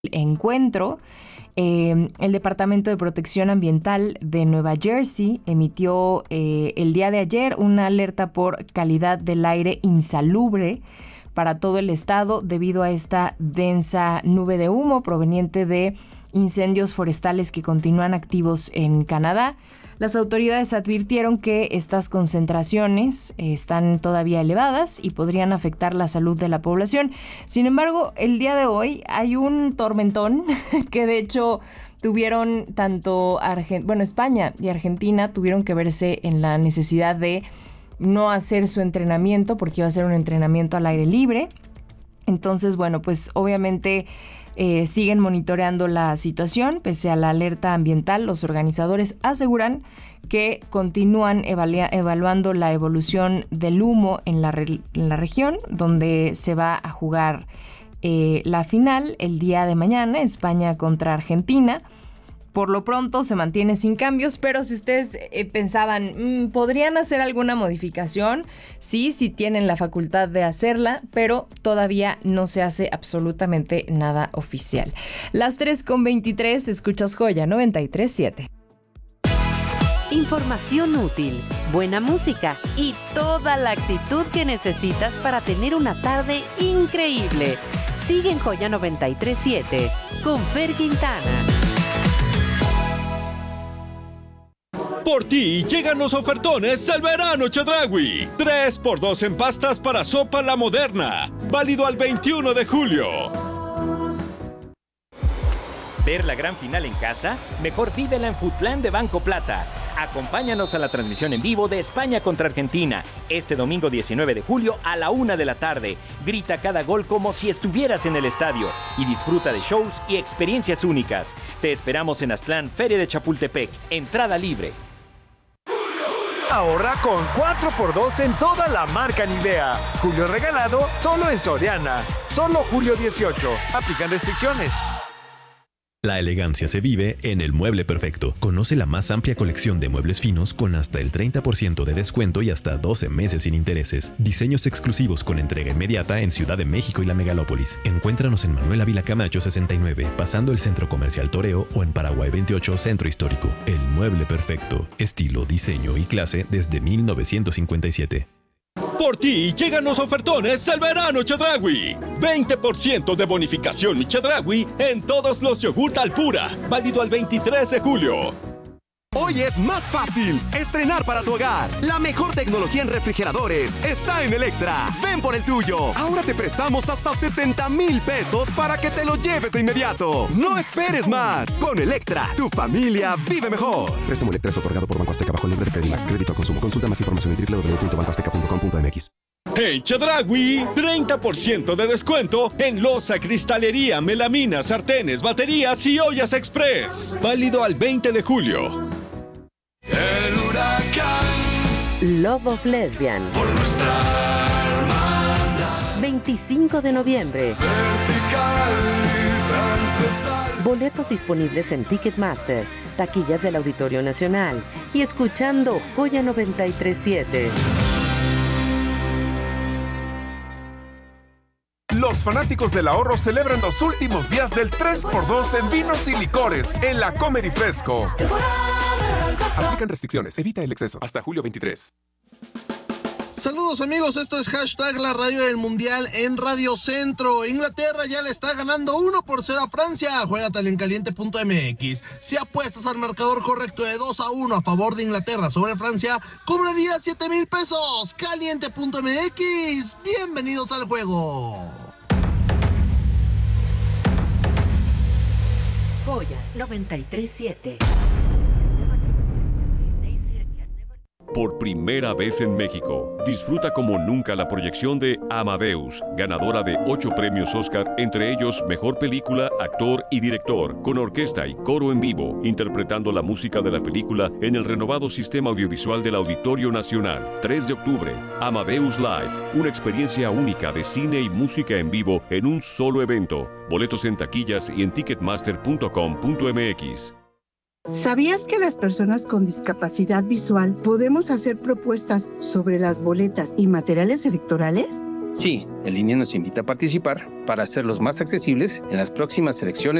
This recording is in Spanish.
encuentro. El Departamento de Protección Ambiental de Nueva Jersey emitió el día de ayer una alerta por calidad del aire insalubre para todo el estado debido a esta densa nube de humo proveniente de incendios forestales que continúan activos en Canadá. Las autoridades advirtieron que estas concentraciones están todavía elevadas y podrían afectar la salud de la población. Sin embargo, el día de hoy hay un tormentón que de hecho tuvieron tanto España y Argentina tuvieron que verse en la necesidad de no hacer su entrenamiento porque iba a ser un entrenamiento al aire libre. Entonces, pues obviamente siguen monitoreando la situación. Pese a la alerta ambiental, los organizadores aseguran que continúan evaluando la evolución del humo en la región, donde se va a jugar la final el día de mañana, España contra Argentina. Por lo pronto se mantiene sin cambios, pero si ustedes pensaban, ¿podrían hacer alguna modificación? Sí tienen la facultad de hacerla, pero todavía no se hace absolutamente nada oficial. Las 3:23, escuchas Joya 93.7. Información útil, buena música y toda la actitud que necesitas para tener una tarde increíble. Sigue en Joya 93.7 con Fer Quintana. Por ti llegan los ofertones al verano Chedraui. 3x2 en pastas para sopa La Moderna. Válido al 21 de julio. ¿Ver la gran final en casa? Mejor vívela en Foodland de Banco Plata. Acompáñanos a la transmisión en vivo de España contra Argentina, este domingo 19 de julio a la 1 de la tarde. Grita cada gol como si estuvieras en el estadio y disfruta de shows y experiencias únicas. Te esperamos en Aztlán, Feria de Chapultepec. Entrada libre. Ahorra con 4x2 en toda la marca Nivea. Julio regalado solo en Soriana. Solo julio 18. Aplican restricciones. La elegancia se vive en El Mueble Perfecto. Conoce la más amplia colección de muebles finos con hasta el 30% de descuento y hasta 12 meses sin intereses. Diseños exclusivos con entrega inmediata en Ciudad de México y la Megalópolis. Encuéntranos en Manuel Ávila Camacho 69, pasando el Centro Comercial Toreo, o en Paraguay 28, Centro Histórico. El Mueble Perfecto. Estilo, diseño y clase desde 1957. Por ti llegan los ofertones al verano Chedraui. 20% de bonificación Mi Chedraui en todos los yogurt Alpura. Válido al 23 de julio. Hoy es más fácil estrenar para tu hogar. La mejor tecnología en refrigeradores está en Electra. Ven por el tuyo. Ahora te prestamos hasta 70,000 pesos para que te lo lleves de inmediato. No esperes más. Con Electra, tu familia vive mejor. Préstamo Electra es otorgado por Banco Azteca bajo el nombre de Credimax. Crédito al consumo. Consulta más información en www.bancoazteca.com.mx. En Chedraui, 30% de descuento en loza, cristalería, melamina, sartenes, baterías y ollas express. Válido al 20 de julio. El huracán. Love of Lesbian. Por nuestra hermandad. 25 de noviembre. Vertical y transversal. Boletos disponibles en Ticketmaster, taquillas del Auditorio Nacional y escuchando Joya 93.7. Los fanáticos del ahorro celebran los últimos días del 3x2 en vinos y licores en la Comer y Fresco. Aplican restricciones. Evita el exceso. Hasta julio 23. Saludos amigos, esto es hashtag la radio del mundial en Radio Centro. Inglaterra ya le está ganando 1-0 a Francia. Juégatale en caliente.mx. Si apuestas al marcador correcto de 2-1 a favor de Inglaterra sobre Francia, cobrarías 7,000 pesos. Caliente.mx. Bienvenidos al juego. Joya 93.7. Por primera vez en México, disfruta como nunca la proyección de Amadeus, ganadora de 8 premios Oscar, entre ellos Mejor Película, Actor y Director, con orquesta y coro en vivo, interpretando la música de la película en el renovado sistema audiovisual del Auditorio Nacional. 3 de octubre, Amadeus Live, una experiencia única de cine y música en vivo en un solo evento. Boletos en taquillas y en ticketmaster.com.mx. ¿Sabías que las personas con discapacidad visual podemos hacer propuestas sobre las boletas y materiales electorales? Sí, el INE nos invita a participar para hacerlos más accesibles en las próximas elecciones